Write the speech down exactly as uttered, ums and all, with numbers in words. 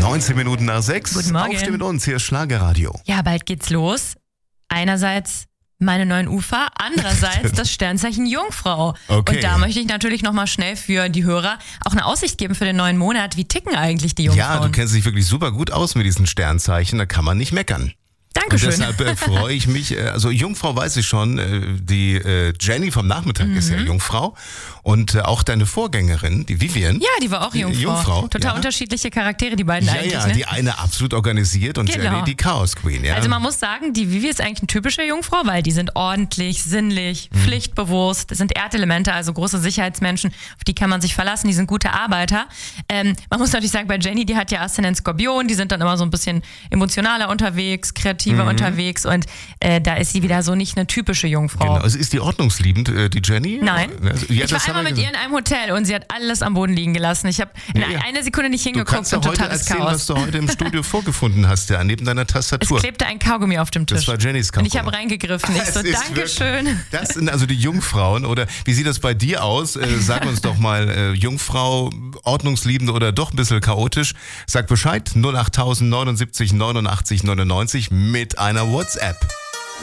neunzehn Minuten nach sechs. Guten Morgen. Aufstehen mit uns, hier ist Schlagerradio. Ja, bald geht's los. Einerseits meine neuen Ufer, andererseits das Sternzeichen Jungfrau. Okay. Und da möchte ich natürlich nochmal schnell für die Hörer auch eine Aussicht geben für den neuen Monat. Wie ticken eigentlich die Jungfrauen? Ja, du kennst dich wirklich super gut aus mit diesen Sternzeichen, da kann man nicht meckern. Dankeschön. Und deshalb äh, freue ich mich, äh, also Jungfrau weiß ich schon, äh, die äh, Jenny vom Nachmittag Mhm. ist ja Jungfrau und äh, auch deine Vorgängerin, die Vivian. Ja, die war auch Jungfrau. Jungfrau, Total ja. unterschiedliche Charaktere, die beiden Ja, eigentlich. ja, Ne? die eine absolut organisiert und Genau. Jenny die Chaos Queen. Ja. Also man muss sagen, die Vivi ist eigentlich eine typische Jungfrau, weil die sind ordentlich, sinnlich, pflichtbewusst, das sind Erdelemente, also große Sicherheitsmenschen, auf die kann man sich verlassen, die sind gute Arbeiter. Ähm, man muss natürlich sagen, bei Jenny, die hat ja Aszendent Skorpion, die sind dann immer so ein bisschen emotionaler unterwegs, kreativer unterwegs und äh, da ist sie wieder so nicht eine typische Jungfrau. Genau. Also ist die ordnungsliebend, äh, die Jenny? Nein. Also, ja, ich war das haben einmal wir mit ihr in einem Hotel und sie hat alles am Boden liegen gelassen. Ich habe in Ja, ja. einer Sekunde nicht Du hingeguckt kannst ja und heute totales erzählen, Chaos. was du heute im Studio vorgefunden hast, ja, neben deiner Es Tastatur. klebte ein Kaugummi auf dem Tisch. Das war Jennys Und Kaugummi. ich habe reingegriffen. Ich Es so, ist Dankeschön. wirklich- Das sind also die Jungfrauen. Oder wie sieht das bei dir aus? Äh, sag uns doch mal, äh, Jungfrau, ordnungsliebend oder doch ein bisschen chaotisch. Sag Bescheid, null acht neunundsiebzig neunundachtzig neunundneunzig mit einer WhatsApp.